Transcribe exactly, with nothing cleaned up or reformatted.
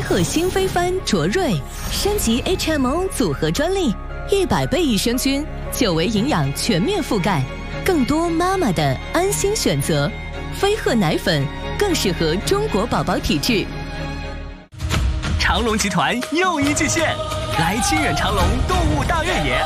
特新飞帆卓瑞升级 H M O 组合专利，一百倍益生菌，久维营养全面覆盖，更多妈妈的安心选择。飞鹤奶粉更适合中国宝宝体质。 长隆集团又一巨献，来清远长隆动物大越野，